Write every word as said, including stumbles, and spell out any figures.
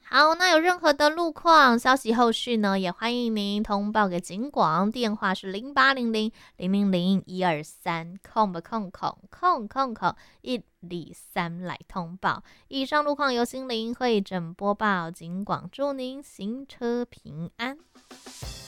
好，那有任何的路况消息后续呢，也欢迎您通报给警广，电话是零八零零零零零一二三空不空空空空空一二三来通报。以上路况由心灵会诊播报，警广祝您行车平安。